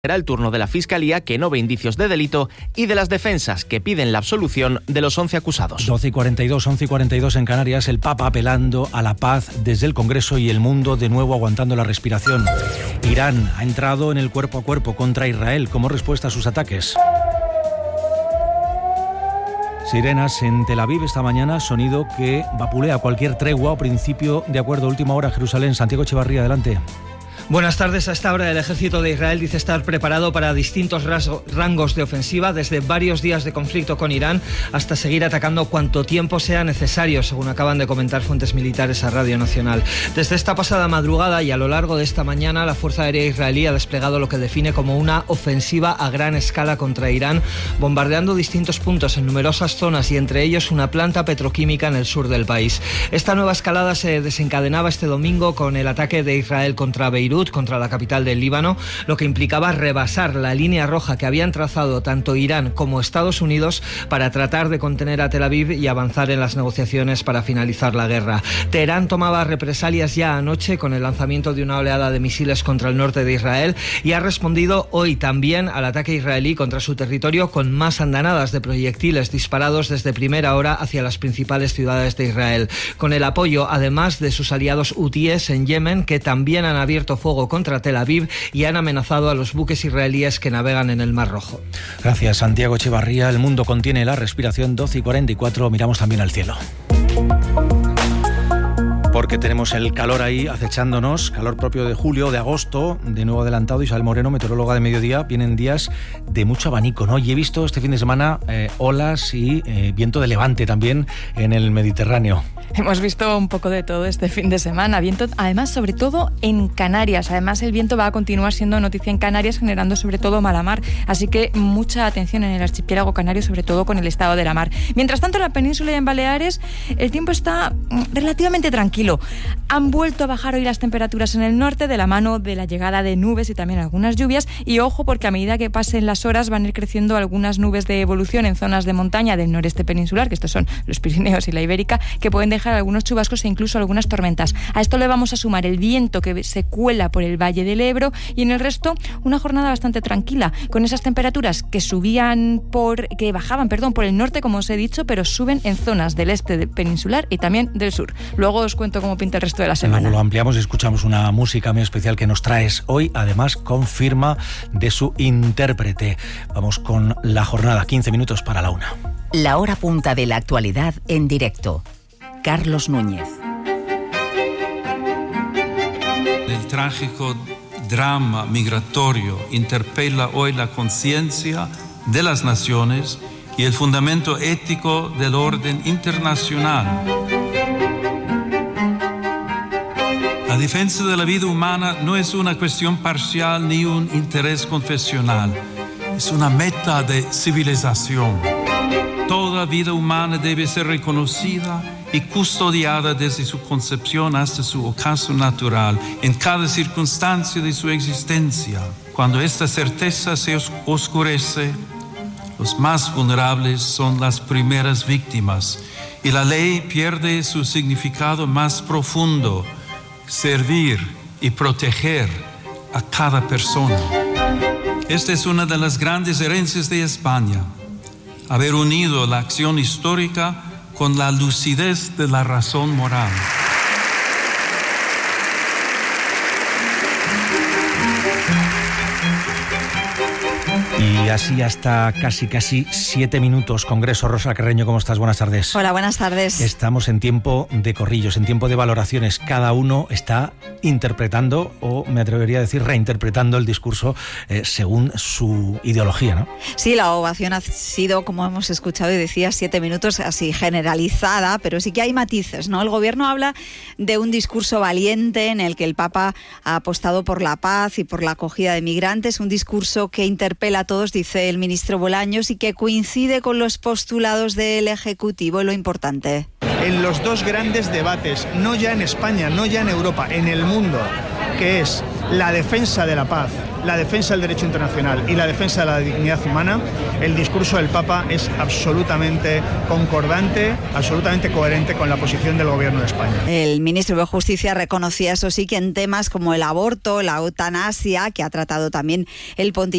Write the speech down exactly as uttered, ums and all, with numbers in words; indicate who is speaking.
Speaker 1: Será el turno de la Fiscalía, que no ve indicios de delito, y de las defensas, que piden la absolución de los once acusados.
Speaker 2: doce y cuarenta y dos, once y cuarenta y dos en Canarias, el Papa apelando a la paz desde el Congreso y el mundo de nuevo aguantando la respiración. Irán ha entrado en el cuerpo a cuerpo contra Israel como respuesta a sus ataques. Sirenas en Tel Aviv esta mañana, sonido que vapulea cualquier tregua o principio de acuerdo. Última hora, Jerusalén. Santiago Echevarría, adelante.
Speaker 3: Buenas tardes. A esta hora el ejército de Israel dice estar preparado para distintos rangos de ofensiva, desde varios días de conflicto con Irán hasta seguir atacando cuanto tiempo sea necesario, según acaban de comentar fuentes militares a Radio Nacional. Desde esta pasada madrugada y a lo largo de esta mañana, la Fuerza Aérea israelí ha desplegado lo que define como una ofensiva a gran escala contra Irán, bombardeando distintos puntos en numerosas zonas y entre ellos una planta petroquímica en el sur del país. Esta nueva escalada se desencadenaba este domingo con el ataque de Israel contra Beirut, contra la capital del Líbano, lo que implicaba rebasar la línea roja que habían trazado tanto Irán como Estados Unidos para tratar de contener a Tel Aviv y avanzar en las negociaciones para finalizar la guerra. Teherán tomaba represalias ya anoche con el lanzamiento de una oleada de misiles contra el norte de Israel y ha respondido hoy también al ataque israelí contra su territorio con más andanadas de proyectiles disparados desde primera hora hacia las principales ciudades de Israel, con el apoyo además de sus aliados hutíes en Yemen, que también han abierto fuego contra Tel Aviv y han amenazado a los buques israelíes que navegan en el Mar Rojo.
Speaker 2: Gracias, Santiago Echevarría. El mundo contiene la respiración. Doce y cuarenta y cuatro. Miramos también al cielo, porque tenemos el calor ahí acechándonos, calor propio de julio, de agosto, de nuevo adelantado. Isabel Moreno, meteoróloga de mediodía. Vienen días de mucho abanico, ¿no? Y he visto este fin de semana eh, olas y eh, viento de levante también en el Mediterráneo.
Speaker 4: Hemos visto un poco de todo este fin de semana. Viento, además, sobre todo en Canarias. Además, el viento va a continuar siendo noticia en Canarias, generando sobre todo mala mar. Así que mucha atención en el archipiélago canario, sobre todo con el estado de la mar. Mientras tanto, en la península y en Baleares, el tiempo está relativamente tranquilo. Han vuelto a bajar hoy las temperaturas en el norte de la mano de la llegada de nubes y también algunas lluvias. Y ojo, porque a medida que pasen las horas van a ir creciendo algunas nubes de evolución en zonas de montaña del noreste peninsular, que estos son los Pirineos y la Ibérica, que pueden dejar algunos chubascos e incluso algunas tormentas. A esto le vamos a sumar el viento que se cuela por el Valle del Ebro y en el resto una jornada bastante tranquila, con esas temperaturas que subían por, que bajaban, perdón, por el norte, como os he dicho, pero suben en zonas del este peninsular y también del sur. Luego os cuento cómo pinta el resto de la semana.
Speaker 2: Luego lo ampliamos y escuchamos una música muy especial que nos traes hoy, además con firma de su intérprete. Vamos con la jornada, quince minutos para la una.
Speaker 5: La hora punta de la actualidad en directo. Carlos Núñez.
Speaker 6: El trágico drama migratorio interpela hoy la conciencia de las naciones y el fundamento ético del orden internacional. La defensa de la vida humana no es una cuestión parcial ni un interés confesional, es una meta de civilización. Toda vida humana debe ser reconocida y custodiada desde su concepción hasta su ocaso natural, en cada circunstancia de su existencia. Cuando esta certeza se oscurece, los más vulnerables son las primeras víctimas y la ley pierde su significado más profundo: servir y proteger a cada persona. Esta es una de las grandes herencias de España, haber unido la acción histórica con la lucidez de la razón moral.
Speaker 2: Y así hasta casi, casi siete minutos. Congreso. Rosa Carreño, ¿cómo estás? Buenas tardes.
Speaker 7: Hola, buenas tardes.
Speaker 2: Estamos en tiempo de corrillos, en tiempo de valoraciones. Cada uno está interpretando, o me atrevería a decir reinterpretando el discurso eh, según su ideología, ¿no?
Speaker 7: Sí, la ovación ha sido, como hemos escuchado y decía, siete minutos así generalizada, pero sí que hay matices, ¿no? El gobierno habla de un discurso valiente en el que el Papa ha apostado por la paz y por la acogida de migrantes, un discurso que interpela a todos, dice el ministro Bolaños, y que coincide con los postulados del Ejecutivo. Lo importante:
Speaker 8: en los dos grandes debates, no ya en España, no ya en Europa, en el mundo, que es la defensa de la paz, la defensa del derecho internacional y la defensa de la dignidad humana, el discurso del Papa es absolutamente concordante, absolutamente coherente con la posición del Gobierno de España.
Speaker 7: El ministro de Justicia reconocía, eso sí, que en temas como el aborto, la eutanasia, que ha tratado también el pontificado,